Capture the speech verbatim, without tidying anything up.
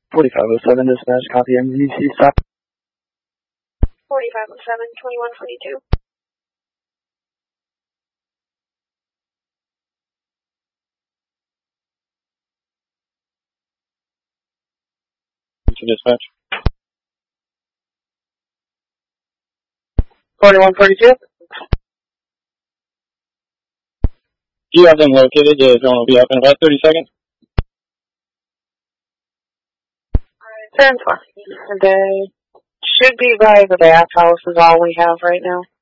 forty-five oh seven, dispatch, copy M Z C stop. forty-five oh seven, twenty-one twenty-two. To dispatch. forty-one forty-two. Do you have them located? The drone will be up in about thirty seconds. ten four. They should be by the bathhouse is all we have right now.